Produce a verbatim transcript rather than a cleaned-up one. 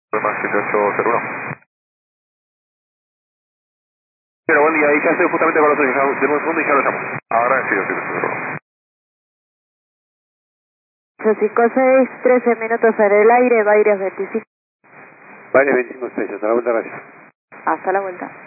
Más siete ocho cero uno. Pero buen día, ahí ya estoy justamente con los otros, denme un segundo y ya lo llamo. Ahora sí, siete ocho cero uno. ocho cinco seis, trece minutos en el aire, Baires veinticinco. Baires veinticinco seis, hasta la vuelta, gracias. Hasta la vuelta.